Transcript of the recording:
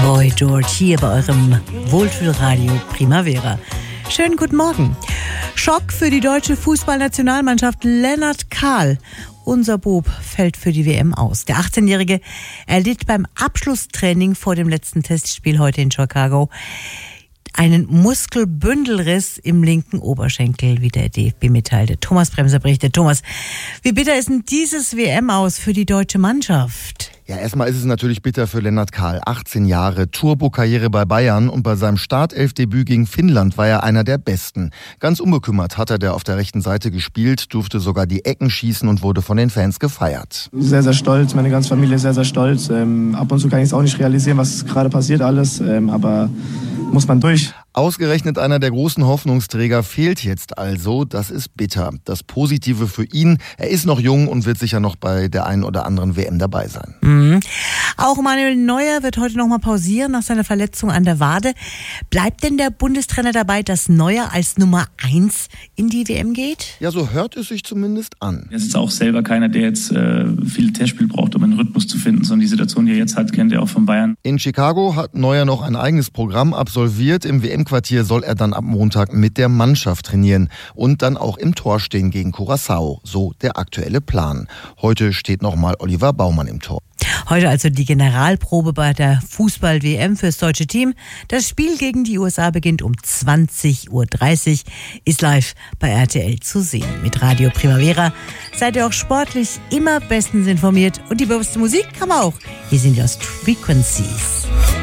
Boy George hier bei eurem Wohlfühlradio Primavera. Schönen guten Morgen. Schock für die deutsche Fußballnationalmannschaft. Lennart Kahl, unser Bub, fällt für die WM aus. Der 18-Jährige erlitt beim Abschlusstraining vor dem letzten Testspiel heute in Chicago einen Muskelbündelriss im linken Oberschenkel, wie der DFB mitteilte. Thomas Bremser berichtet. Thomas, wie bitter ist denn dieses WM-Aus für die deutsche Mannschaft? Ja, erstmal ist es natürlich bitter für Lennart Kahl. 18 Jahre, Turbo-Karriere bei Bayern und bei seinem Startelfdebüt gegen Finnland war er einer der Besten. Ganz unbekümmert hat er der auf der rechten Seite gespielt, durfte sogar die Ecken schießen und wurde von den Fans gefeiert. Sehr, sehr stolz, meine ganze Familie ist sehr, sehr stolz. Ab und zu kann ich es auch nicht realisieren, was gerade passiert alles, aber muss man durch. Ausgerechnet einer der großen Hoffnungsträger fehlt jetzt also. Das ist bitter. Das Positive für ihn, er ist noch jung und wird sicher noch bei der einen oder anderen WM dabei sein. Mhm. Auch Manuel Neuer wird heute noch mal pausieren nach seiner Verletzung an der Wade. Bleibt denn der Bundestrainer dabei, dass Neuer als Nummer 1 in die WM geht? Ja, so hört es sich zumindest an. Er ist jetzt auch selber keiner, der jetzt viel Testspiel braucht, um einen Rhythmus zu finden, sondern die Situation, die er jetzt hat, kennt er auch von Bayern. In Chicago hat Neuer noch ein eigenes Programm absolviert. Im WM-Quartier soll er dann ab Montag mit der Mannschaft trainieren und dann auch im Tor stehen gegen Curaçao. So der aktuelle Plan. Heute steht nochmal Oliver Baumann im Tor. Heute also die Generalprobe bei der Fußball-WM fürs deutsche Team. Das Spiel gegen die USA beginnt um 20.30 Uhr, ist live bei RTL zu sehen. Mit Radio Primavera seid ihr auch sportlich immer bestens informiert und die bewusste Musik kann man auch. Hier sind Lost Frequencies.